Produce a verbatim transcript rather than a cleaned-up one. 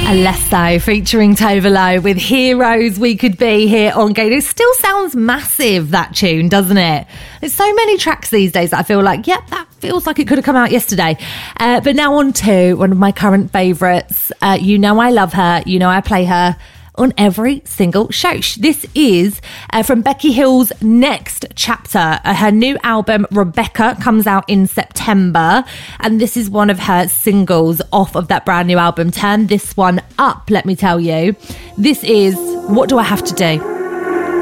Alesso featuring Tove Lo with Heroes We Could Be here on Go. It still sounds massive, that tune, doesn't it? There's so many tracks these days that I feel like, yep, that feels like it could have come out yesterday. Uh, but now on to one of my current favourites. Uh, you know I love her. You know I play her on every single show. This is uh, from Becky Hill's next chapter. Uh, her new album, Rebecca, comes out in September. And this is one of her singles off of that brand new album. Turn this one up, let me tell you. This is What Do I Have to Do?